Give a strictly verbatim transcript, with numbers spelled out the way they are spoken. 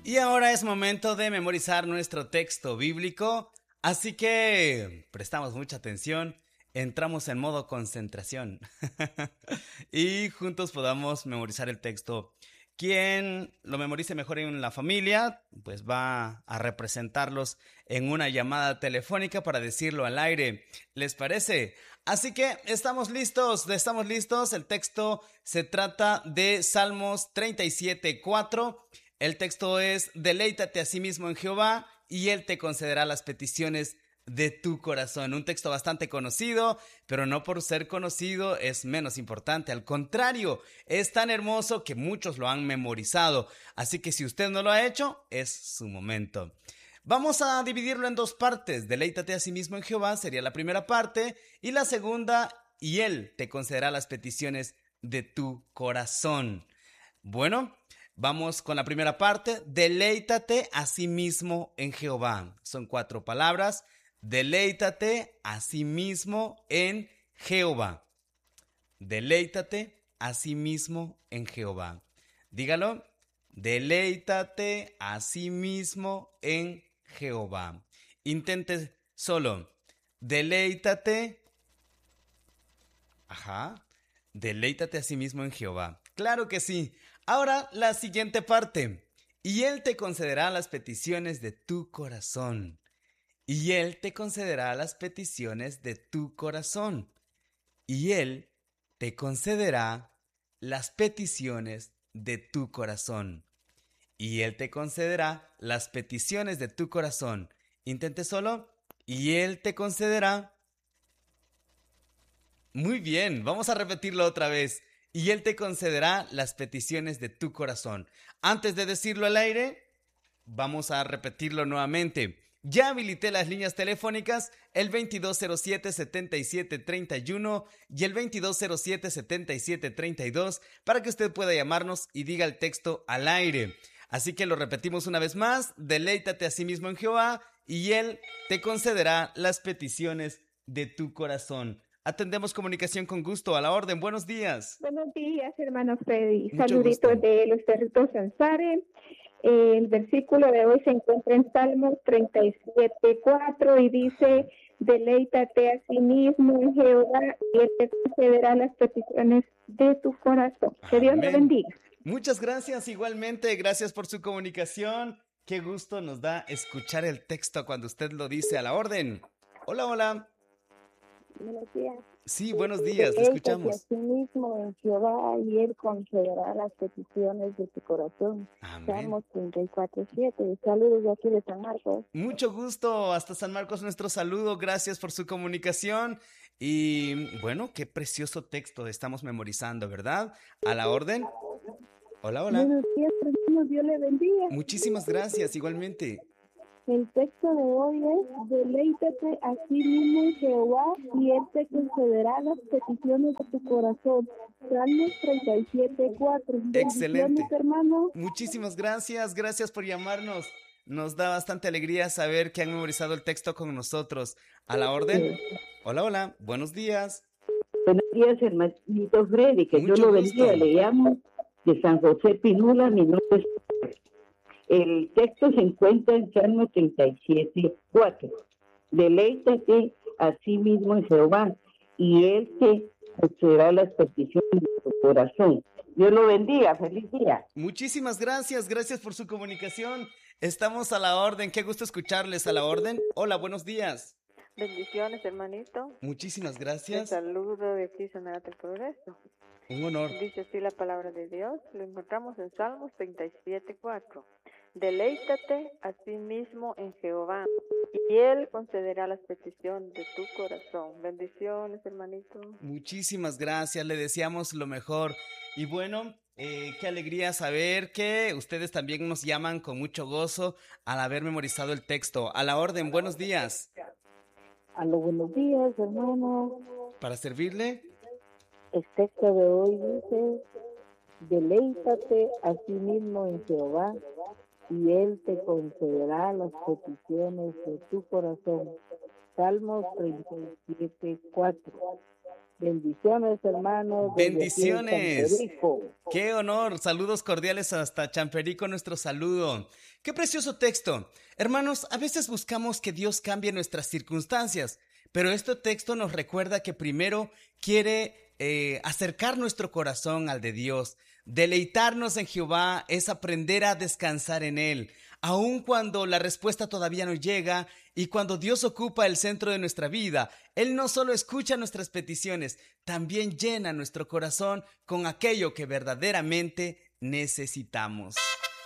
Y ahora es momento de memorizar nuestro texto bíblico, así que prestamos mucha atención, entramos en modo concentración y juntos podamos memorizar el texto. Quien lo memorice mejor en la familia, pues va a representarlos en una llamada telefónica para decirlo al aire. ¿Les parece? Así que estamos listos, estamos listos. El texto se trata de Salmos treinta y siete, cuatro. El texto es: deleítate a sí mismo en Jehová y Él te concederá las peticiones de tu corazón. Un texto bastante conocido, pero no por ser conocido es menos importante. Al contrario, es tan hermoso que muchos lo han memorizado. Así que si usted no lo ha hecho, es su momento. Vamos a dividirlo en dos partes. Deleítate a sí mismo en Jehová sería la primera parte, y la segunda: y Él te concederá las peticiones de tu corazón. Bueno, vamos con la primera parte. Deleítate a sí mismo en Jehová. Son cuatro palabras. Deleítate a sí mismo en Jehová. Deleítate a sí mismo en Jehová. Dígalo. Deleítate a sí mismo en Jehová. Intente solo. Deleítate. Ajá. Deleítate a sí mismo en Jehová. Claro que sí. Ahora la siguiente parte. Y Él te concederá las peticiones de tu corazón. Y Él te concederá las peticiones de tu corazón. Y Él te concederá las peticiones de tu corazón. Y Él te concederá las peticiones de tu corazón. Intente solo. Y Él te concederá. Muy bien, vamos a repetirlo otra vez. Y Él te concederá las peticiones de tu corazón. Antes de decirlo al aire, vamos a repetirlo nuevamente. Ya habilité las líneas telefónicas, el veintidós cero siete, setenta y siete treinta y uno y el veintidós cero siete, setenta y siete treinta y dos, para que usted pueda llamarnos y diga el texto al aire. Así que lo repetimos una vez más. Deleítate a sí mismo en Jehová y Él te concederá las peticiones de tu corazón. Atendemos comunicación con gusto, a la orden. Buenos días. Buenos días, hermano Freddy. Mucho Saluditos gusto. de los Cerritos Ansare. Eh, el versículo de hoy se encuentra en Salmos treinta y siete, cuatro y dice: deleítate a sí mismo en Jehová y Él te concederá las peticiones de tu corazón. Que Dios le Amén. bendiga. Muchas gracias, igualmente. Gracias por su comunicación. Qué gusto nos da escuchar el texto cuando usted lo dice, a la orden. Hola, hola. Buenos días. Sí, buenos días, le Deleítate a escuchamos. sí mismo en Jehová y Él concederá las peticiones de tu corazón. Amén. Salmos treinta y cuatro, siete. Saludos de aquí de San Marcos. Mucho gusto, hasta San Marcos nuestro saludo, gracias por su comunicación. Y bueno, qué precioso texto estamos memorizando, ¿verdad? A la orden. Hola, hola. Buenos días, hermanos. Dios le bendiga. Muchísimas gracias, igualmente. El texto de hoy es: deleítate a sí mismo en Jehová y Él te concederá las peticiones de tu corazón. Salmos treinta y siete, cuatro. Bendiciones, Excelente. hermano. Muchísimas gracias, gracias por llamarnos. Nos da bastante alegría saber que han memorizado el texto con nosotros. A la orden. Hola, hola, buenos días. Buenos días, hermanito Freddy, que Dios Mucho lo gusto. bendiga. Le llamo de San José Pinula, mi nombre es... El texto se encuentra en Salmo treinta y siete, cuatro. Deleítate a sí mismo en Jehová y Él te concederá las peticiones de tu corazón. Dios lo bendiga, feliz día. Muchísimas gracias, gracias por su comunicación. Estamos a la orden, qué gusto escucharles. A la orden. Hola, buenos días. Bendiciones, hermanito. Muchísimas Te gracias. saludo de aquí, Sonora del Progreso. Un honor. Dice así la palabra de Dios. Lo encontramos en Salmos treinta y siete, cuatro. Deleítate a sí mismo en Jehová y Él concederá las peticiones de tu corazón. Bendiciones, hermanito. Muchísimas gracias, le deseamos lo mejor. Y bueno, eh, qué alegría saber que ustedes también nos llaman con mucho gozo al haber memorizado el texto. A la orden, buenos días. A los buenos días, hermano. ¿Para servirle? El texto de hoy dice: deleítate a sí mismo en Jehová y Él te concederá las peticiones de tu corazón. Salmos treinta y siete, cuatro. Bendiciones, hermanos. Bendiciones. Qué honor. Saludos cordiales hasta Champerico, nuestro saludo. Qué precioso texto. Hermanos, a veces buscamos que Dios cambie nuestras circunstancias, pero este texto nos recuerda que primero quiere eh, acercar nuestro corazón al de Dios. Deleitarnos en Jehová es aprender a descansar en Él, aun cuando la respuesta todavía no llega y cuando Dios ocupa el centro de nuestra vida. Él no solo escucha nuestras peticiones, también llena nuestro corazón con aquello que verdaderamente necesitamos.